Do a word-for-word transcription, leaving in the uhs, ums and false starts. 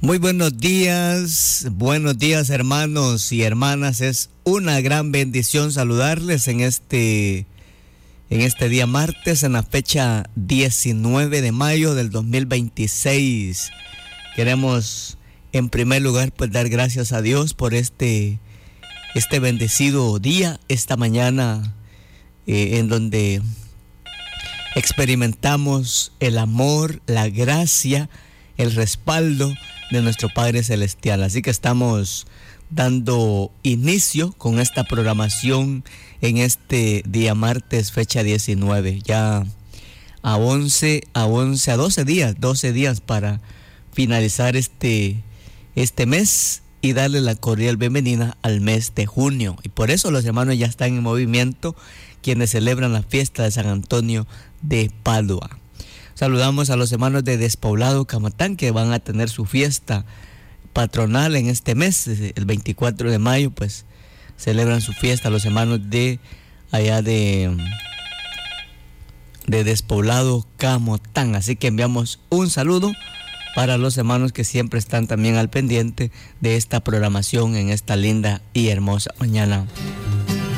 Muy buenos días, buenos días hermanos y hermanas. Es una gran bendición saludarles en este, en este día martes, en la fecha diecinueve de mayo del dos mil veintiséis. Queremos en primer lugar pues dar gracias a Dios por este, este bendecido día, esta mañana eh, en donde experimentamos el amor, la gracia, el respaldo de nuestro Padre Celestial. Así que estamos dando inicio con esta programación en este día martes, fecha diecinueve. Ya a once, a once, a doce días, doce días para finalizar este, este mes y darle la cordial bienvenida al mes de junio. Y por eso los hermanos ya están en movimiento, quienes celebran la fiesta de San Antonio de Padua. Saludamos a los hermanos de Despoblado Camatán, que van a tener su fiesta patronal en este mes, el veinticuatro de mayo, pues celebran su fiesta los hermanos de allá de, de Despoblado Camatán. Así que enviamos un saludo para los hermanos que siempre están también al pendiente de esta programación en esta linda y hermosa mañana